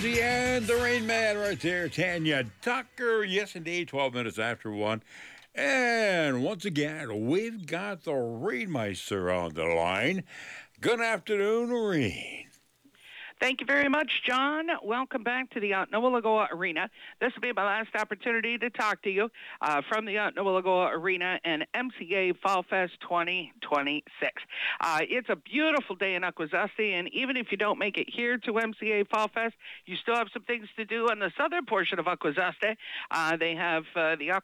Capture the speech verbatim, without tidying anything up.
Jonesy and the Rain Man right there, Tanya Tucker. Yes, indeed, twelve minutes after one. And once again, we've got the Rainmeister on the line. Good afternoon, Rain. Thank you very much, John. Welcome back to the Otnawallagoa Arena. This will be my last opportunity to talk to you uh, from the Otnawallagoa Arena and M C A Fall Fest twenty twenty-six. Uh, it's a beautiful day in Akwesasne, and even if you don't make it here to M C A Fall Fest, you still have some things to do on the southern portion of Akwesasne. Uh, they have uh, the